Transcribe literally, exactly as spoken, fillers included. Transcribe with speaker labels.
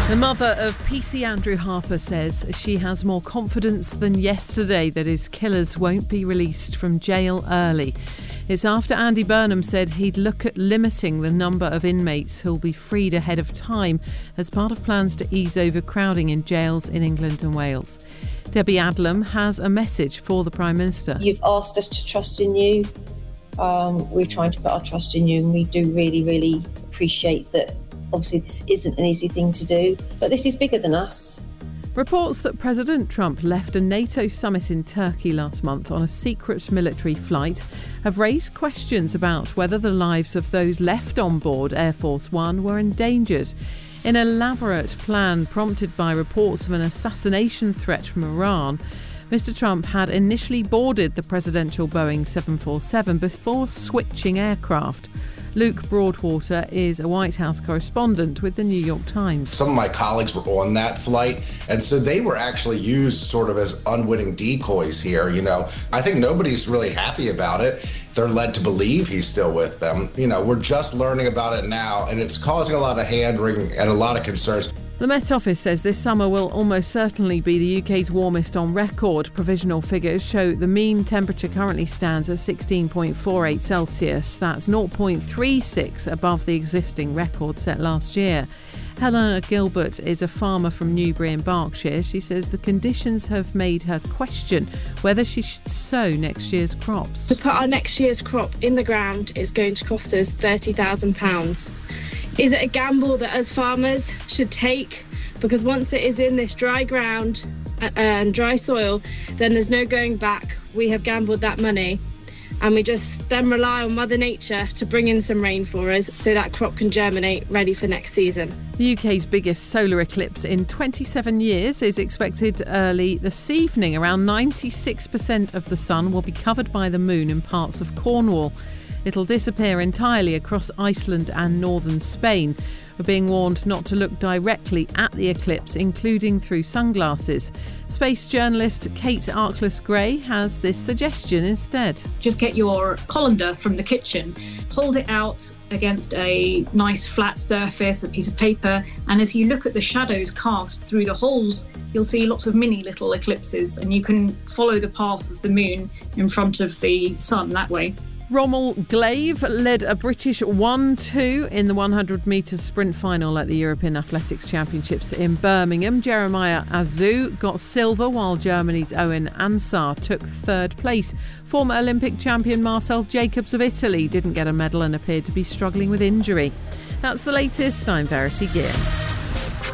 Speaker 1: The mother of P C Andrew Harper says she has more confidence than yesterday that his killers won't be released from jail early. It's after Andy Burnham said he'd look at limiting the number of inmates who'll be freed ahead of time as part of plans to ease overcrowding in jails in England and Wales. Debbie Adlam has a message for the Prime Minister.
Speaker 2: You've asked us to trust in you. Um, we're trying to put our trust in you, and we do really, really appreciate that. Obviously, this isn't an easy thing to do, but this is bigger than us.
Speaker 1: Reports that President Trump left a NATO summit in Turkey last month on a secret military flight have raised questions about whether the lives of those left on board Air Force One were endangered. In an elaborate plan prompted by reports of an assassination threat from Iran, Mister Trump had initially boarded the presidential Boeing seven forty-seven before switching aircraft. Luke Broadwater is a White House correspondent with the New York Times.
Speaker 3: Some of my colleagues were on that flight, and so they were actually used sort of as unwitting decoys here. You know, I think nobody's really happy about it. They're led to believe he's still with them. You know, we're just learning about it now, and it's causing a lot of hand-wringing and a lot of concerns.
Speaker 1: The Met Office says this summer will almost certainly be the U K's warmest on record. Provisional figures show the mean temperature currently stands at sixteen point four eight Celsius. That's zero point three six above the existing record set last year. Helena Gilbert is a farmer from Newbury in Berkshire. She says the conditions have made her question whether she should sow next year's crops.
Speaker 4: To put our next year's crop in the ground is going to cost us thirty thousand pounds. Is it a gamble that as farmers should take? Because once it is in this dry ground and dry soil, then there's no going back. We have gambled that money, and we just then rely on Mother Nature to bring in some rain for us so that crop can germinate ready for next season.
Speaker 1: The U K's biggest solar eclipse in twenty-seven years is expected early this evening. Around ninety-six percent of the sun will be covered by the moon in parts of Cornwall. It'll disappear entirely across Iceland and northern Spain. We're being warned not to look directly at the eclipse, including through sunglasses. Space journalist Kate Arkless-Gray has this suggestion instead.
Speaker 5: Just get your colander from the kitchen, hold it out against a nice flat surface, a piece of paper, and as you look at the shadows cast through the holes, you'll see lots of mini little eclipses, and you can follow the path of the moon in front of the sun that way.
Speaker 1: Rommel Glaive led a British one two in the one hundred metres sprint final at the European Athletics Championships in Birmingham. Jeremiah Azu got silver while Germany's Owen Ansar took third place. Former Olympic champion Marcel Jacobs of Italy didn't get a medal and appeared to be struggling with injury. That's the latest. I'm Verity Gear.